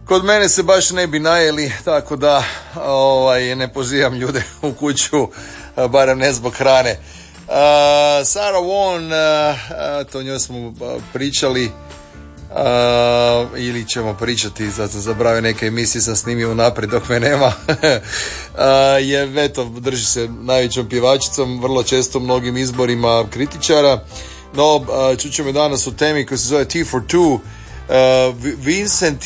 Kod mene se baš ne bi najeli, tako da ne pozivam ljude u kuću, barem ne zbog hrane. Sarah Vaughan, to o njoj smo pričali, ili ćemo pričati, zato sam zabravio neke emisije, sam snimio unaprijed dok me nema. Drži se najvećom pjevačicom, vrlo često mnogim izborima kritičara, no čućemo danas u temi koja se zove Tea for Two. Vincent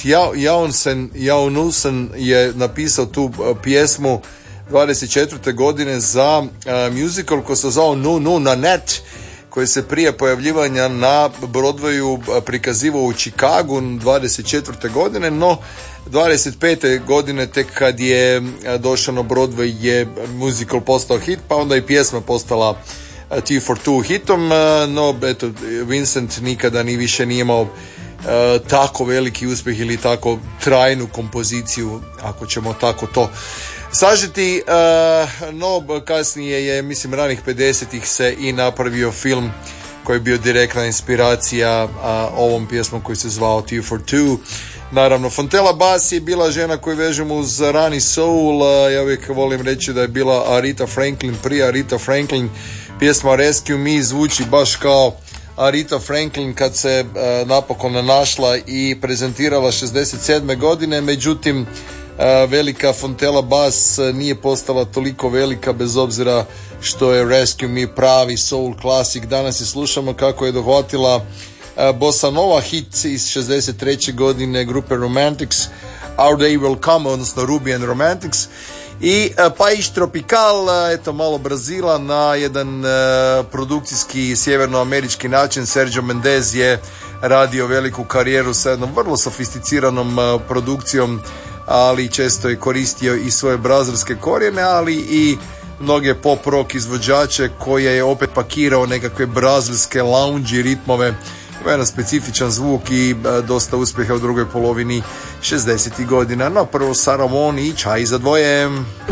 Jaunulsen je napisao tu pjesmu 24. godine za musical koji se zvao No Nanette, koji se prije pojavljivanja na Broadwayu prikazivao u Chicagu 24. godine, no 25. godine tek kad je došao na Broadway je musical postao hit, pa onda i pjesma postala Tea for Two hitom, no eto, Vincent nikada ni više nije imao tako veliki uspjeh ili tako trajnu kompoziciju, ako ćemo tako to sažeti. No kasnije je, mislim ranih 50-ih se i napravio film koji je bio direktna inspiracija ovom pjesmom koji se zvao Tea for Two. Naravno, Fontella Bass je bila žena koju vežemo uz rani soul. Ja uvijek volim reći da je bila Aretha Franklin prije Aretha Franklin. Pjesma Rescue Me zvuči baš kao Aretha Franklin kad se napokon našla i prezentirala 67. godine, međutim velika Fontella Bass nije postala toliko velika, bez obzira što je Rescue Me pravi soul klasik. Danas je slušamo kako je dohvatila bossa nova hit iz 63. godine grupe Romantics, Our Day Will Come, odnosno Ruby and Romantics. I País Tropical, eto malo Brazila na jedan produkcijski sjevernoamerički način. Sergio Mendes je radio veliku karijeru sa jednom vrlo sofisticiranom produkcijom, ali često je koristio i svoje brazilske korijene, ali i mnoge pop rock izvođače koje je opet pakirao nekakve brazilske lounge ritmove. Ima jedan specifičan zvuk i dosta uspjeha u drugoj polovini 60. godina. No prvo Sarah Vaughan i Čaj za dvoje.